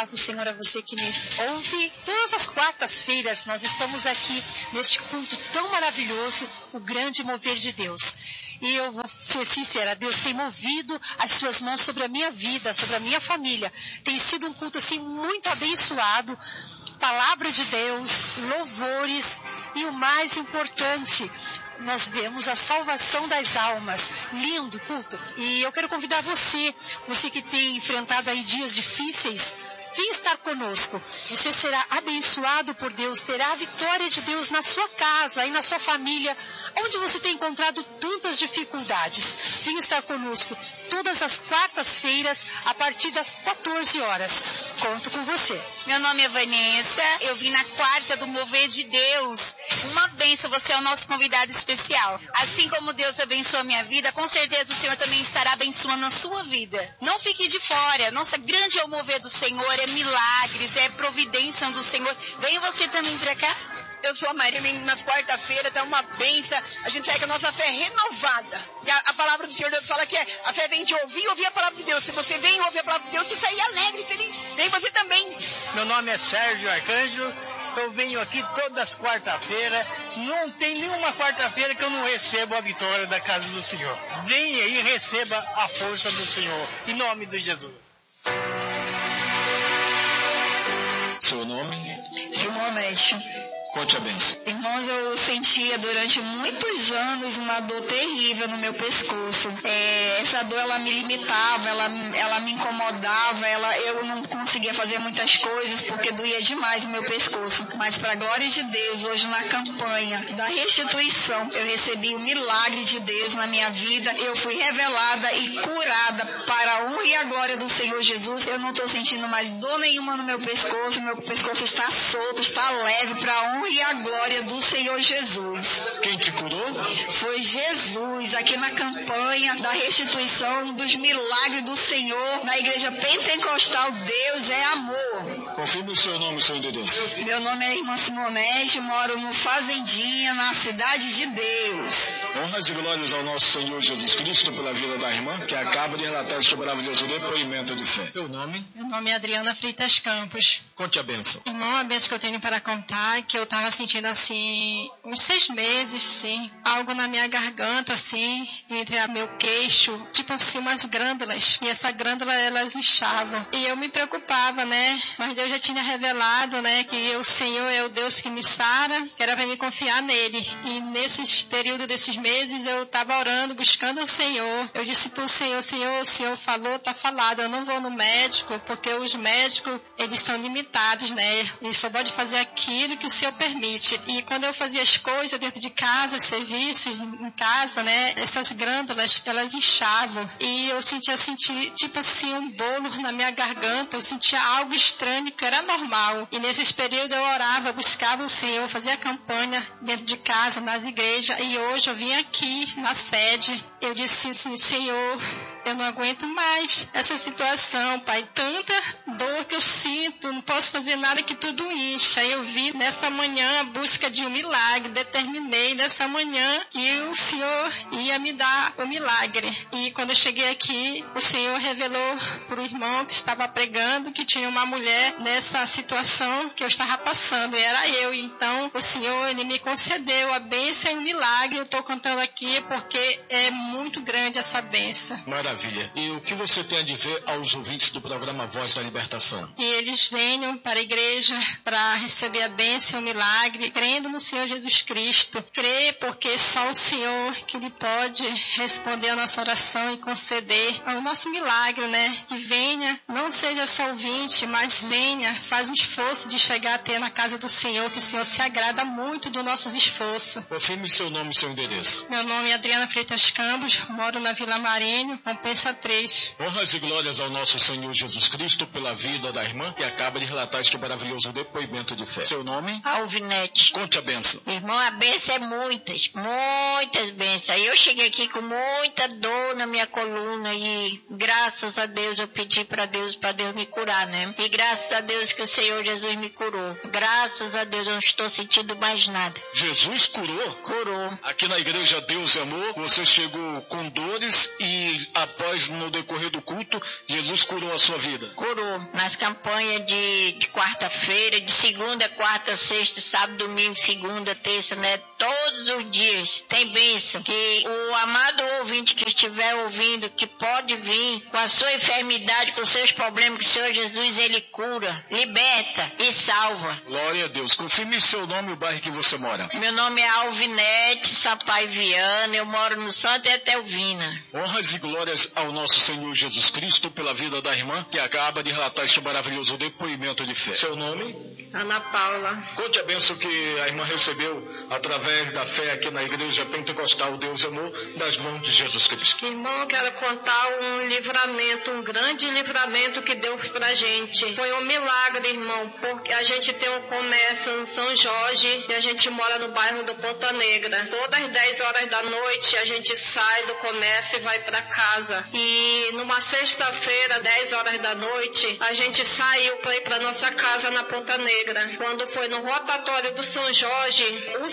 paz do Senhor a você que me ouve. Todas as quartas-feiras nós estamos aqui neste culto tão maravilhoso, o grande mover de Deus. E eu vou ser sincera, Deus tem movido as suas mãos sobre a minha vida, sobre a minha família. Tem sido um culto assim muito abençoado. Palavra de Deus, louvores e o mais importante, nós vemos a salvação das almas. Lindo culto. E eu quero convidar você que tem enfrentado aí dias difíceis, vem estar conosco. Você será abençoado por Deus, terá a vitória de Deus na sua casa e na sua família, onde você tem encontrado tantas dificuldades. Vem estar conosco todas as quartas-feiras, a partir das 14 horas. Conto com você. Meu nome é Vanessa, eu vim na quarta do Mover de Deus. Uma bênção, você é o nosso convidado especial. Assim como Deus abençoa a minha vida, com certeza o Senhor também estará abençoando a sua vida. Não fique de fora, nossa, grande é o mover do Senhor, é milagres, é providência do Senhor. Venha você também pra cá. Eu sou a Maria, nas quarta-feira, tá uma bênção. A gente sai com a nossa fé renovada. E a palavra do Senhor Deus fala que a fé vem de ouvir a palavra de Deus. Se você vem ouvir a palavra de Deus, você sai alegre e feliz. Vem você também. Meu nome é Sérgio Arcanjo. Eu venho aqui todas as quarta-feiras. Não tem nenhuma quarta-feira que eu não recebo a vitória da casa do Senhor. Venha e receba a força do Senhor. Em nome de Jesus. Seu nome? João Honesto. Conte a bênção. Irmãos, eu sentia durante muitos anos uma dor terrível no meu pescoço. Essa dor, ela me limitava, ela me incomodava, eu não conseguia fazer muitas coisas porque doía demais o meu pescoço. Mas para a glória de Deus, hoje na campanha da restituição, eu recebi o milagre de Deus na minha vida. Eu fui revelada e curada para a honra e a glória do Senhor Jesus. Eu não estou sentindo mais dor nenhuma no meu pescoço está solto, está leve para a honra e a glória do Senhor Jesus. Quem te curou? Foi Jesus, aqui na campanha da restituição dos milagres do Senhor, na igreja pentecostal. Deus é amor. Confirme o seu nome e seu endereço. Meu nome é irmã Simonete, moro no Fazendinha, na Cidade de Deus. Honras e glórias ao nosso Senhor Jesus Cristo pela vida da irmã, que acaba de relatar este maravilhoso depoimento de fé. Seu nome? Meu nome é Adriana Freitas Campos. Conte a bênção. Irmão, a bênção que eu tenho para contar é que eu estava sentindo assim, uns 6 meses, sim, algo na minha garganta, assim, entre o meu queixo, tipo assim, umas glândulas. E essa glândula, elas inchavam. E eu me preocupava, né? Mas Deus já tinha revelado, né, que o Senhor é o Deus que me sara, que era para me confiar nele. E nesses períodos desses meses, eu estava orando, buscando o Senhor. Eu disse para o Senhor, o Senhor falou, tá falado. Eu não vou no médico, porque os médicos, eles são limitados, né? Eles só podem fazer aquilo que o Senhor permite. E quando eu fazia as coisas dentro de casa, os serviços em casa, né, essas glândulas, elas inchavam. E eu sentia tipo assim, um bolo na minha garganta. Eu sentia algo estranho que era normal. E nesses períodos eu orava, buscava o Senhor, fazia campanha dentro de casa, nas igrejas. E hoje eu vim aqui na sede. Eu disse assim, Senhor, eu não aguento mais essa situação, Pai. Tanta dor que eu sinto, não posso fazer nada, que tudo incha. Eu vi nessa manhã a busca de um milagre. Determinei nessa manhã que o Senhor ia me dar o milagre. E quando eu cheguei aqui, o Senhor revelou para o irmão que estava pregando que tinha uma mulher nessa situação que eu estava passando. E era eu. Então, o Senhor, Ele me concedeu a bênção e o milagre. Eu estou contando aqui porque é muito grande essa bênção. Maravilha. E o que você tem a dizer aos ouvintes do programa Voz da Libertação? Que eles venham para a igreja para receber a bênção e o milagre, crendo no Senhor Jesus Cristo. Crê porque só o Senhor que Ele pode responder a nossa oração e conceder o nosso milagre, né? Que venha, não seja só ouvinte, mas venha, faz um esforço de chegar até na casa do Senhor, que o Senhor se agrada muito dos nossos esforços. Confirme seu nome e seu endereço. Meu nome é Adriana Freitas Campos, moro na Vila Marinho, Compensa 3. Honras e glórias ao nosso Senhor Jesus Cristo pela vida da irmã, que acaba de relatar este maravilhoso depoimento de fé. Seu nome? Alvinete. Conte a bênção. Irmão, a bênção é muitas bênçãos. Aí eu cheguei aqui com muita dor na minha coluna e graças a Deus eu pedi para Deus me curar, né? E graças a Deus que o Senhor Jesus me curou. Graças a Deus eu não estou sentindo mais nada. Jesus curou? Curou. Aqui na igreja Deus é Amor, você chegou com dores e após, no decorrer do culto, Jesus curou a sua vida? Curou. Nas campanhas de quarta-feira, de segunda, quarta, sexta, sábado, domingo, segunda, terça, né? Todos os dias tem bênção. Que o amado ouvinte que estiver ouvindo, que pode vir com a sua enfermidade, com os seus problemas, que o Senhor Jesus, Ele cura, liberta e salva. Glória a Deus. Confirme seu nome e o bairro que você mora. Meu nome é Alvinete Sampaio Viana, eu moro no Santo Etelvina. Honras e glórias ao nosso Senhor Jesus Cristo pela vida da irmã que acaba de relatar este maravilhoso depoimento de fé. Seu nome? Ana Paula. Conte a bênção que a irmã recebeu através da fé aqui na Igreja Pentecostal Deus Amor, das mãos de Jesus Cristo. Irmão, eu quero contar um livramento, um grande livramento que deu pra gente. Foi um milagre, irmão, porque a gente tem um comércio no São Jorge e a gente mora no bairro do Ponta Negra. Todas as 10 horas da noite a gente sai do comércio e vai pra casa. E numa sexta-feira, 10 horas da noite, a gente saiu pra ir pra nossa casa na Ponta Negra. Quando foi no rotatório do São Jorge, o